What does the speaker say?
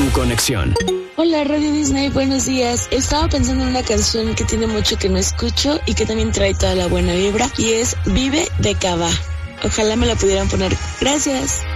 tu conexión. Hola Radio Disney, buenos días. Estaba pensando en una canción que tiene mucho que no escucho y que también trae toda la buena vibra, y es Vive de Cava. Ojalá me la pudieran poner. Gracias.